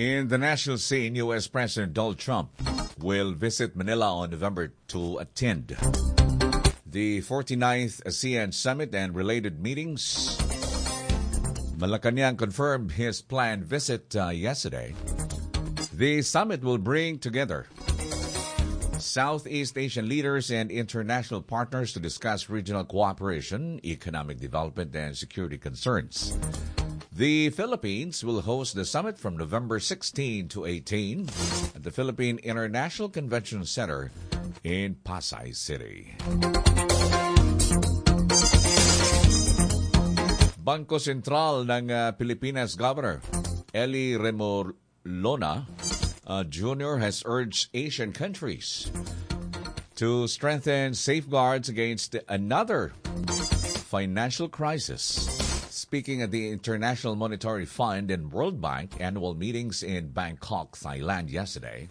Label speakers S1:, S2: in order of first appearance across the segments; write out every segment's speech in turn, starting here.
S1: In the national scene, U.S. President Donald Trump will visit Manila on November to attend the 49th ASEAN Summit and related meetings. Malacanang confirmed his planned visit yesterday. The summit will bring together Southeast Asian leaders and international partners to discuss regional cooperation, economic development, and security concerns. The Philippines will host the summit from November 16 to 18 at the Philippine International Convention Center in Pasay City. Bangko Sentral ng Pilipinas Governor Eli Remolona Jr. has urged Asian countries to strengthen safeguards against another financial crisis. Speaking at the International Monetary Fund and World Bank annual meetings in Bangkok, Thailand yesterday,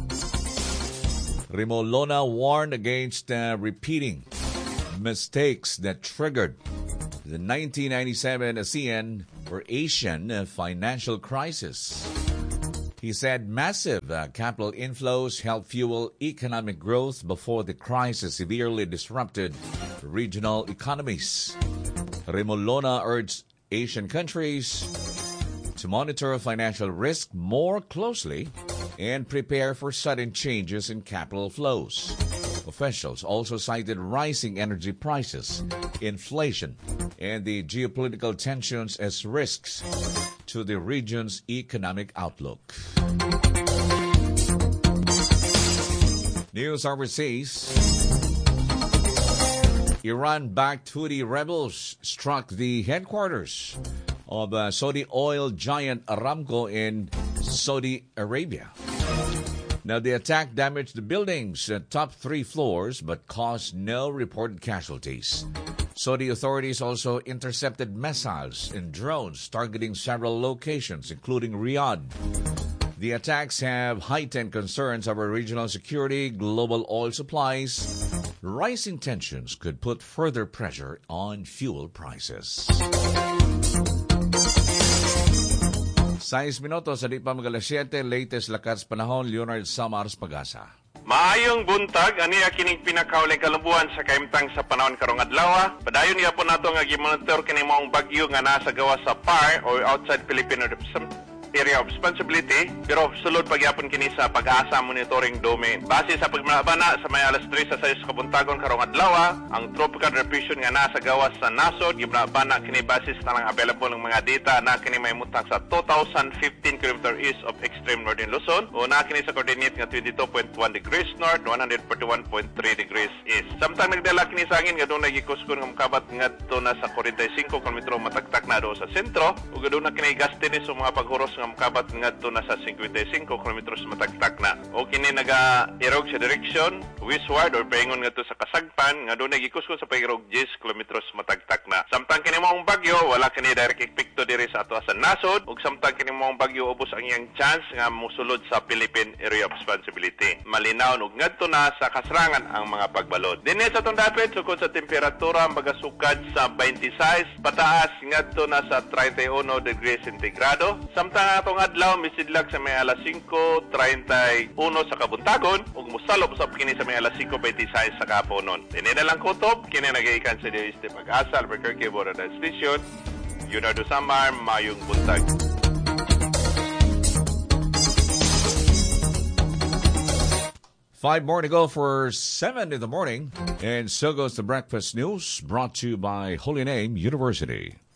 S1: Remolona warned against repeating mistakes that triggered the 1997 ASEAN or Asian financial crisis. He said massive capital inflows helped fuel economic growth before the crisis severely disrupted regional economies. Remolona urged Asian countries to monitor financial risk more closely and prepare for sudden changes in capital flows. Officials also cited rising energy prices, inflation, and the geopolitical tensions as risks to the region's economic outlook. News overseas. Iran-backed Houthi rebels struck the headquarters of Saudi oil giant Aramco in Saudi Arabia. Now, the attack damaged the building's top 3 floors but caused no reported casualties. Saudi authorities also intercepted missiles and drones targeting several locations, including Riyadh. The attacks have heightened concerns over regional security, global oil supplies. Rising tensions could put further pressure on fuel prices. 6 minutos, sa di pa magalas 7, latest lakas panahon, Leonard Samars, Pag-asa.
S2: Maayong buntag, aniya kining pinakauling kalumbuhan sa kaimtang sa panahon karong adlaw. Padayon niya po nato nga gimonitor kini maong bagyo nga nasa gawa sa PAR or outside Philippine Area of Responsibility, pero sulod pagyapon kini sa Pag-asa Monitoring Domain. Base sa pagmalabana sa may alas 3 sa 6 kabuntagon karong adlaw, ang tropical depression nga nasa gawas sa nasod gimalabana kini basis na lang available ng mga data na kini may mutang sa 2,015 km east of extreme northern Luzon o na kini sa coordinate nga 22.1 degrees north, 141.3 degrees east. Samtang nagdala kini sa angin nga doon nagikuskon nga makabat ngadto na sa 45 km matagtak na do sa sentro ug doon na kini gastini sa mga paghuros nga makabat ngadto na sa 55 km matagtak na. O kini naga-irog sa direksyon westward or paingon ngadto sa kasagpan nga doon nagikuskon sa pairog 10 km matagtak na. Samtang kini maong bagyo wala kini direct epekto diri sa ato sa nasod ug samtang kini maong bagyo ubos ang iyang chance nga mosulod sa Philippine Area of Responsibility. Malinaw ug ngadto na sa kasrangan ang mga pagbalod. Dinhi sa atong dapit sukod sa temperatura magasukad sa 26 pataas ngadto na sa 31 degrees centigrado. Samtang atong adlaw misidlag sa may alas 5:31 sa kabuntagon ug mosalop usab kini sa may alas 5:26 sa kahaponon. Dinhi na lang kutob kini nagaikan sa DOST Pag-asa Albuquerque Border Station. Leonardo Samar, mayong buntag.
S1: 5 more to go for 7 in the morning. And so goes the breakfast news brought to you by Holy Name University.